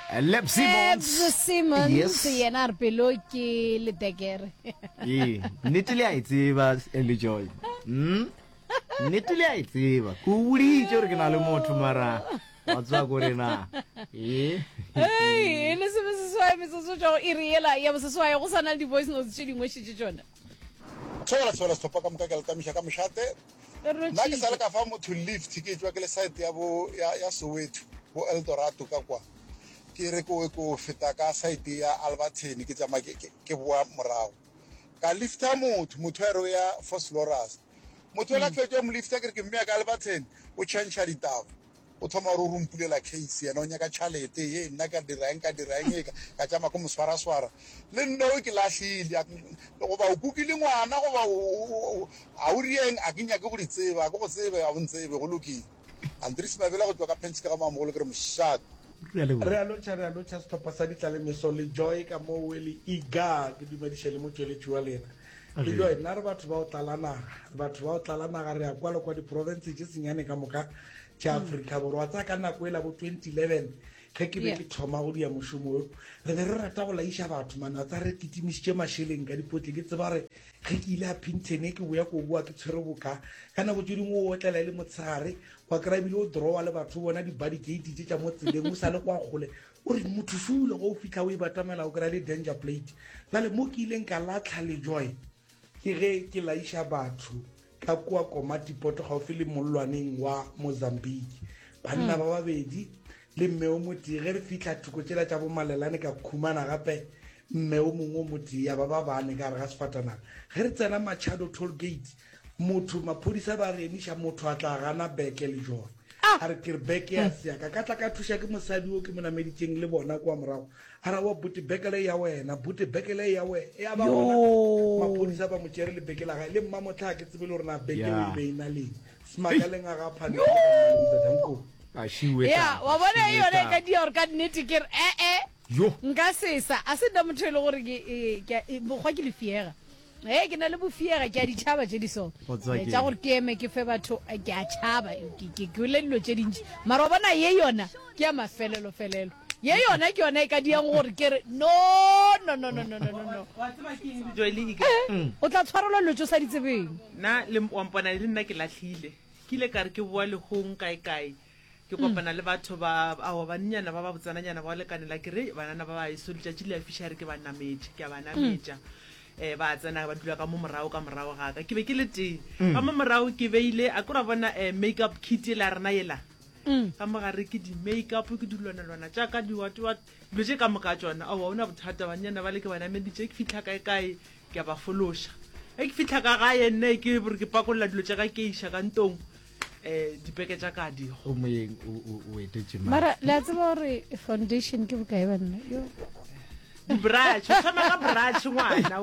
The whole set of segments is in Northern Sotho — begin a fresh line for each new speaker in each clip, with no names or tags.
Lep Simmons.
Simmons
Yes.
yena re pelo ke le tekere.
Nnete le a e tseba Joy. Nnete le a e tseba. Ku buditse gore ke na le motho mara wa tswa gore na.
Hey, ene se swa me se jo iriela ya se swa go sana le di voice notes tse dingwe tse tsona.
Tsola stopa ka mokakela ka mishate. Nna ke sale ka fa motho lift ke tswa ke le site ya Soweto go Eldorado ka kwa. Ke re ko feta ka site ya Alberton ke tsama ke boa morago ka lifta motho ya Phosphorus motho la tletse mo lifta ke mme ka Alberton o change ditaba o thoma ro rumpulela case ya no nya ka chalete ye nna ka dirang ka tsama go moswaraswara le nno ke lahlile go ba o kukile ngwana go ba a o rieng a kinya ke go ditseba go tsebe a bontsebe go lokile Andries Mabela go tswa ka pension ka mamogolo ke re moshat
re a lotšha stoppa sa ditlalemeso le Joy ka mo wele iga ke dumediše le motsweletši wa lena le Joy nna re batho ba o tlala naga re a kwala kwa di-province tše senyane ka moka tša Afrika Borwa tsa ka nako e la bo 2011 ge ke be ke thoma go dia mošomo re be re rata go laiša batho mana tsa re kitimišitše mašeleng ka dipotle ke tseba re ge ke ile a Pintene ke boya ko boa ke tshwere boka ka nako tše dingwe o otlela le motshegare wa kry-a ebile o drowa le batho bona di-body gate tše tša mo tseleng o sa le kwa kgole o re motho sule go o fitlha o e batamela o kry-a le danger plate jale mo ke ileng ka latlha le Joy ke ge ke laiša batho ka kwa Komatipoto gaufi le mollwaneng wa Mozambique banna ba babedi le mme o motee ge re fitlha thoko tsela tša bomalelane ka khumana gape mme o mongwe o motee ya ba bane ka re ga sefatanaga ge re tsena Machado toll gate motho maphodisa ba re emiša motho a tla gana beke le Joy a re ke re beke ya seaka ka tla ka thuša ke mosadi o ke mo nameditseng le bona kwa morago a ra wa bote bekele ya wena bote bekele ya we ya ba bona maphodisa ba mo tšere le beke la gae le mmamotla ke tsebe le gore na beke o be ina leng smakaleng a ga phane danko
ya wa bona yone ka di or ka nnete ke re nka sesa a se da motho le gore ke bogwa ke le fiega ke na le bofiega ke a ditšhaba tše di so tša gore ke eme ke fe batho ke a tšhaba ke le dilo tše dintši mara wa bona ye yona ke ya mafelelo ye yona ke yona e ka diang gore ke re no o tla tshwarelwa dilo tšo sa di tsebeng
nna le wampona le nna ke latlhile ke ile ka re ke boa legong kae ke kopana le batho ba bannyana ba botsananyana ba lekanela ke re banana ba ba iso letšatši le a fiša re ke ba nametše ke a ba nametša ba tsena ba dula ka mo morago ga ka ke be ke le teng ka mo morago ke beile a kora bona makeup kit la rena yela ka mogare ke di-makeup ke dilwana jaaka diwatwat dilo tše ka moka tsona a ona bothata bannyana ba le ke ba nameditše ke fitlha kae ke a ba fološa ke fitlha ka gae nne ke bore ke pakolola dilo tša ka ke iša ka ntong dipeke tša ka digo
o moyeng o etetse
mara le a tseba gore foundation ke bokae banna yo
di-brush o thoma ka brush ngwana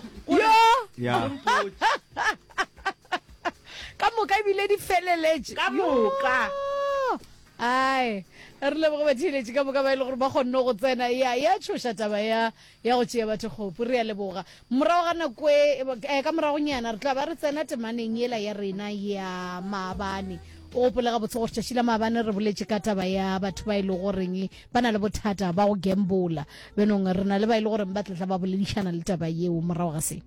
ka moka ebile di feleletše
ka moka
ai re leboge batheletše ka moka ba e le gore ba kgonne go tsena ya tshoša taba ya go tšea batho kgopo re ya leboga morago ga nako ka moragonyana re tla ba re tsena temaneng yela ya rena ya Maabane o gopolega botse gore tšatši la Maabane re boletše ka taba ya batho ba e le goreng ba na le bothata ba go gambola benong re na le ba e le goreng ba tlatla ba boledišana le taba yeo morago ga se